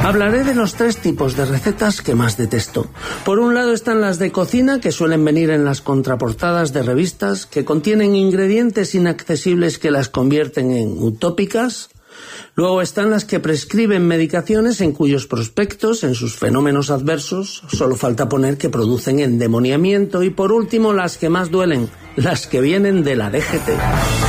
Hablaré de los 3 tipos de recetas que más detesto. Por un lado están las de cocina, que suelen venir en las contraportadas de revistas, que contienen ingredientes inaccesibles que las convierten en utópicas. Luego están las que prescriben medicaciones en cuyos prospectos, en sus fenómenos adversos, solo falta poner que producen endemoniamiento. Y por último, las que más duelen, las que vienen de la DGT.